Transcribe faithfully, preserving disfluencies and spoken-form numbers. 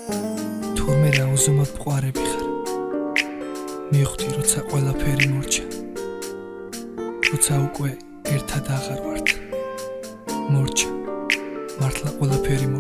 თურმე რა უზომოდ მყარები ხარ მივხვდი როცა ყველაფერი მორჩა როცა უკვე ერთად აღარ ვართ მორჩა მართლა ყველაფერი